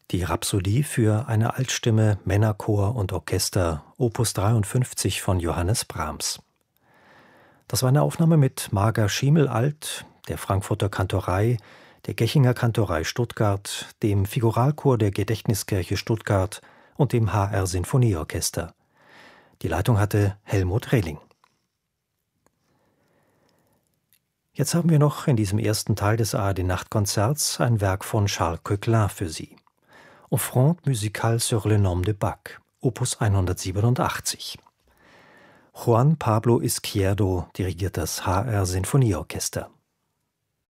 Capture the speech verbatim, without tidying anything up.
Die Rhapsodie für eine Altstimme, Männerchor und Orchester, Opus dreiundfünfzig von Johannes Brahms. Das war eine Aufnahme mit Marga Schiemel-Alt, der Frankfurter Kantorei, der Gechinger Kantorei Stuttgart, dem Figuralchor der Gedächtniskirche Stuttgart und dem H R Sinfonieorchester. Die Leitung hatte Helmut Rehling. Jetzt haben wir noch in diesem ersten Teil des A R D-Nachtkonzerts ein Werk von Charles Coeclin für Sie. Offrande musicale sur le nom de Bach, Opus hundertsiebenundachtzig. Juan Pablo Izquierdo dirigiert das H R Sinfonieorchester.